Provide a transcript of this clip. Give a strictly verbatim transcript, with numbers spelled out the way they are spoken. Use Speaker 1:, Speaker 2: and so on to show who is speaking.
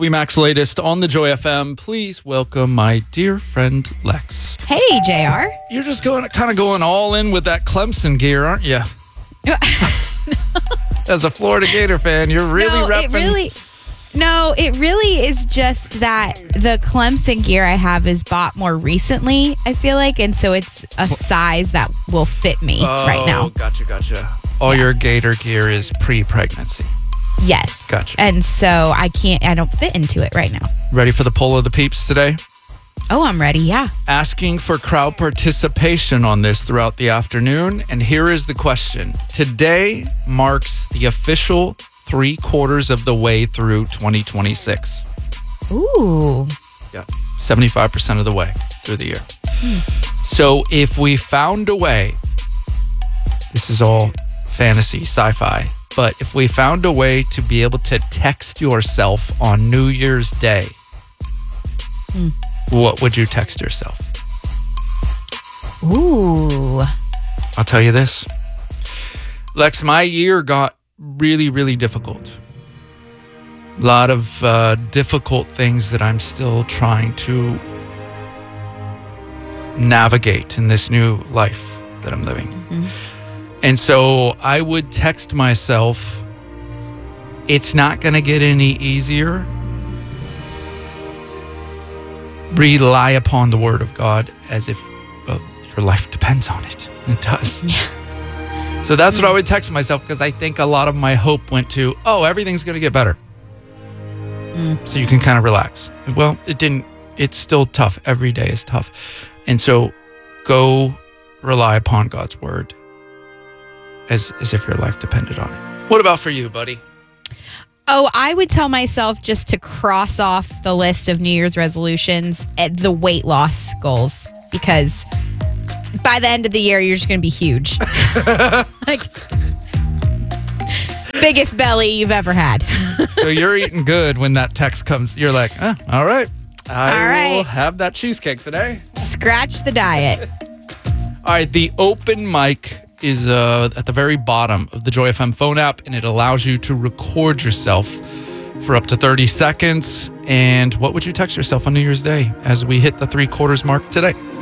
Speaker 1: Max latest on the Joy F M. Please welcome my dear friend Lex.
Speaker 2: Hey, J R.
Speaker 1: You're just going, kind of going all in with that Clemson gear, aren't you? As a Florida Gator fan, you're really
Speaker 2: no,
Speaker 1: repping.
Speaker 2: It really, no, it really is just that the Clemson gear I have is bought more recently, I feel like, and so it's a size that will fit me
Speaker 1: oh,
Speaker 2: right now.
Speaker 1: Gotcha, gotcha. All
Speaker 2: Yeah.
Speaker 1: your Gator gear is pre-pregnancy.
Speaker 2: Yes.
Speaker 1: Gotcha.
Speaker 2: And so I can't, I don't fit into it right now.
Speaker 1: Ready for the poll of the peeps today?
Speaker 2: Oh, I'm ready. Yeah.
Speaker 1: Asking for crowd participation on this throughout the afternoon. And here is the question. Today marks the official three quarters of the way through twenty twenty-six.
Speaker 2: Ooh.
Speaker 1: Yeah, seventy-five percent of the way through the year. Hmm. So if we found a way, this is all fantasy, sci-fi, but if we found a way to be able to text yourself on New Year's Day, hmm. what would you text yourself?
Speaker 2: Ooh.
Speaker 1: I'll tell you this. Lex, my year got really, really difficult. A lot of uh, difficult things that I'm still trying to navigate in this new life that I'm living. Mm-hmm. And so I would text myself, it's not going to get any easier. Rely upon the word of God as if well, your life depends on it. It does.
Speaker 2: Yeah.
Speaker 1: So that's what I would text myself because I think a lot of my hope went to, oh, everything's going to get better. Mm. So you can kind of relax. Well, it didn't. It's still tough. Every day is tough. And so go rely upon God's word as, as if your life depended on it. What about for you, buddy?
Speaker 2: Oh, I would tell myself just to cross off the list of New Year's resolutions at the weight loss goals because by the end of the year, you're just going to be huge. Like, biggest belly you've ever had.
Speaker 1: So you're eating good when that text comes. You're like, oh, all right. I
Speaker 2: all right.
Speaker 1: will have that cheesecake today.
Speaker 2: Scratch the diet.
Speaker 1: All right. The open mic is uh, at the very bottom of the Joy F M phone app, and it allows you to record yourself for up to thirty seconds. And what would you text yourself on New Year's Day as we hit the three quarters mark today?